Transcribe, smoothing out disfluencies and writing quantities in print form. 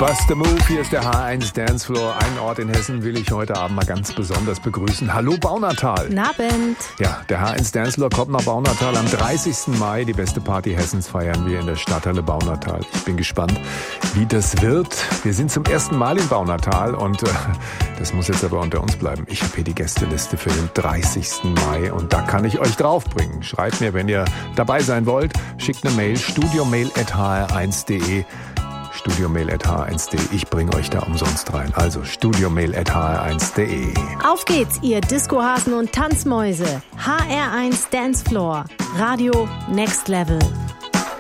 Bust the Move, hier ist der H1 Dancefloor. Einen Ort in Hessen will ich heute Abend mal ganz besonders begrüßen. Hallo Baunatal. Guten Abend. Ja, der H1 Dancefloor kommt nach Baunatal. Am 30. Mai, die beste Party Hessens, feiern wir in der Stadthalle Baunatal. Ich bin gespannt, wie das wird. Wir sind zum ersten Mal in Baunatal und das muss jetzt aber unter uns bleiben. Ich habe hier die Gästeliste für den 30. Mai und da kann ich euch draufbringen. Schreibt mir, wenn ihr dabei sein wollt. Schickt eine Mail, studiomail@hr1.de. studiomail@hr1.de. Ich bringe euch da umsonst rein. Also studiomail@hr1.de. Auf geht's, ihr Discohasen und Tanzmäuse. HR1 Dancefloor. Radio Next Level.